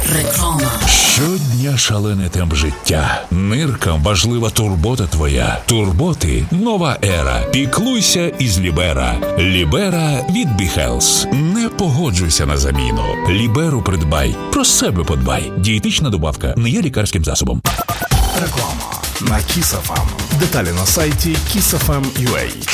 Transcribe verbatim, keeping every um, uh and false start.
Реклама. Щодня шалений темп життя. Ниркам важлива турбота твоя. Турботи – нова ера. Піклуйся із Лібера. Лібера від Бі-Хелс. Не погоджуйся на заміну. Ліберу придбай. Про себе подбай. Дієтична добавка не є лікарським засобом. Реклама на Kiss еф ем. Деталі на сайті kiss еф ем крапка ю а.